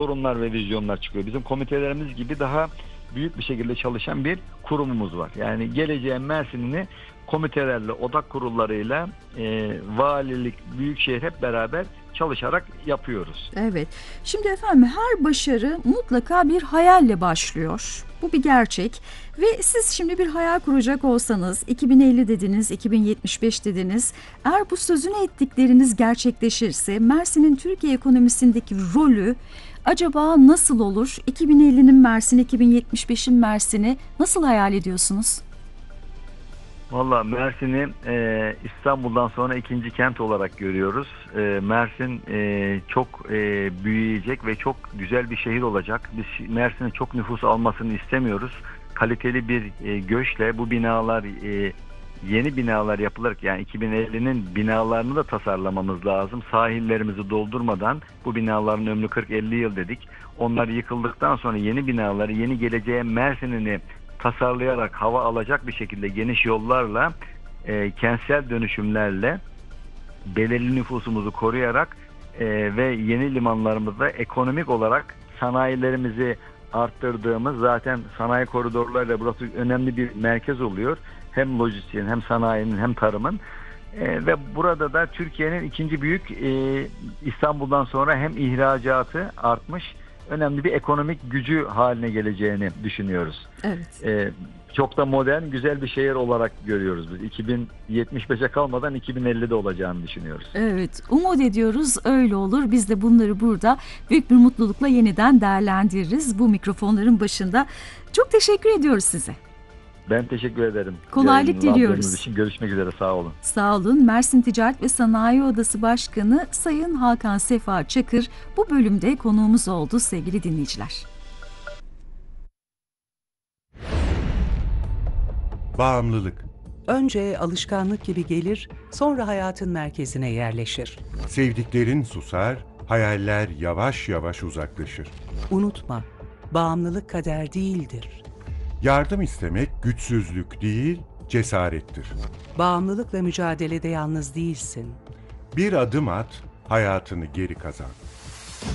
sorunlar ve vizyonlar çıkıyor. Bizim komitelerimiz gibi daha büyük bir şekilde çalışan bir kurumumuz var. Yani geleceğin Mersin'ini komitelerle, odak kurullarıyla, valilik, büyükşehir hep beraber çalışarak yapıyoruz. Evet. Şimdi efendim her başarı mutlaka bir hayalle başlıyor. Bu bir gerçek ve siz şimdi bir hayal kuracak olsanız 2050 dediniz, 2075 dediniz. Eğer bu sözünü ettikleriniz gerçekleşirse Mersin'in Türkiye ekonomisindeki rolü acaba nasıl olur? 2050'nin Mersin'i, 2075'in Mersin'i nasıl hayal ediyorsunuz? Valla Mersin'i İstanbul'dan sonra ikinci kent olarak görüyoruz. Mersin çok büyüyecek ve çok güzel bir şehir olacak. Biz Mersin'in çok nüfus almasını istemiyoruz. Kaliteli bir göçle bu binalar, yeni binalar yapılarak, yani 2050'nin binalarını da tasarlamamız lazım. Sahillerimizi doldurmadan bu binaların ömrü 40-50 yıl dedik. Onlar yıkıldıktan sonra yeni binaları, yeni geleceğe Mersin'ini tasarlayarak hava alacak bir şekilde geniş yollarla, kentsel dönüşümlerle belirli nüfusumuzu koruyarak ve yeni limanlarımızda ekonomik olarak sanayilerimizi arttırdığımız, zaten sanayi koridorlarıyla burası önemli bir merkez oluyor. Hem lojistiğin, hem sanayinin, hem tarımın. Ve burada da Türkiye'nin ikinci büyük, İstanbul'dan sonra hem ihracatı artmış, önemli bir ekonomik gücü haline geleceğini düşünüyoruz. Evet. Çok da modern, güzel bir şehir olarak görüyoruz biz. 2075'e kalmadan 2050'de olacağını düşünüyoruz. Evet, umut ediyoruz öyle olur. Biz de bunları burada büyük bir mutlulukla yeniden değerlendiririz bu mikrofonların başında. Çok teşekkür ediyoruz size. Ben teşekkür ederim. Kolaylık diliyoruz. Yayınladığınız için görüşmek üzere, sağ olun. Sağ olun. Mersin Ticaret ve Sanayi Odası Başkanı Sayın Hakan Sefa Çakır bu bölümde konuğumuz oldu sevgili dinleyiciler. Bağımlılık. Önce alışkanlık gibi gelir, sonra hayatın merkezine yerleşir. Sevdiklerin susar, hayaller yavaş yavaş uzaklaşır. Unutma, bağımlılık kader değildir. Yardım istemek güçsüzlük değil, cesarettir. Bağımlılıkla mücadelede yalnız değilsin. Bir adım at, hayatını geri kazan.